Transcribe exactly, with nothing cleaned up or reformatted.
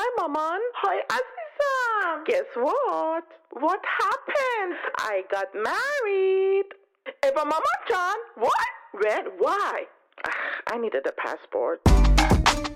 Hi, Maman. Hi, Azizam. Guess what? What happened? I got married. Eva Mama John? What? When? Why? I needed a passport.